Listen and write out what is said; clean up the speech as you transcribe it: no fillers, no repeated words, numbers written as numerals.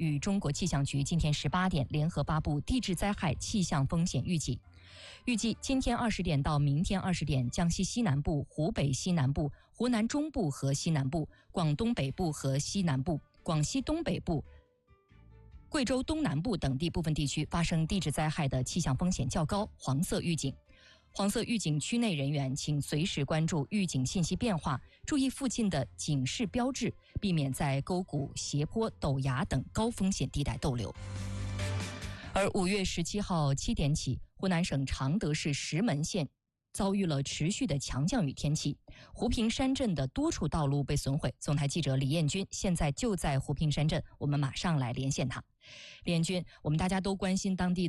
与中国气象局今天18点联合发布地质灾害气象风险预警。预计今天20点到明天20点，江西西南部、湖北西南部、湖南中部和西南部、广东北部和西南部、广西东北部、贵州东南部等地部分地区发生地质灾害的气象风险较高，黄色预警。黄色预警区内人员请随时关注预警信息变化，注意附近的警示标志，避免在沟谷、斜坡、陡崖等高风险地带逗留。而5月17号7点起，湖南省常德市石门县遭遇了持续的强降雨天气，湖平山镇的多处道路被损毁。总台记者李彦军现在就在湖平山镇，我们马上来连线他。李彦军，我们大家都关心当地